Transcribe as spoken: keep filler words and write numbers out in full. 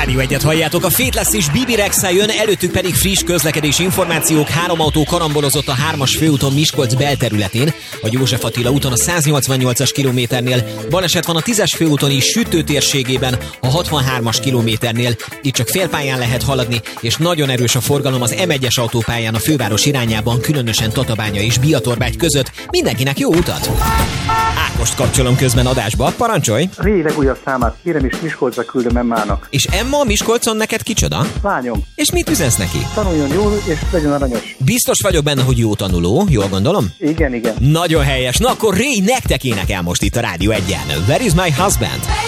Rádió egyet halljátok, a Fateless és Bibi Rexha jön, előttük pedig friss közlekedési információk. Három autó karambolozott a hármas főúton Miskolc belterületén, a József Attila úton a száznyolcvannyolcas kilométernél, baleset van a tízes főúton is Sütő térségében, a hatvanhármas kilométernél, itt csak félpályán lehet haladni, és nagyon erős a forgalom az em egyes autópályán a főváros irányában, különösen Tatabánya és Biatorbágy között. Mindenkinek jó utat! Ákost kapcsolom közben adásba, parancsolj! A régi legújabb számát kérem, és Miskolcra küldöm Emmának. És Emma Miskolcon neked kicsoda? Lányom. És mit üzensz neki? Tanuljon jól, és legyen aranyos. Biztos vagyok benne, hogy jó tanuló, jól gondolom? Igen, igen. Nagyon helyes. Na akkor Ray nektek énekel most itt a Rádió egyen. Where is my husband?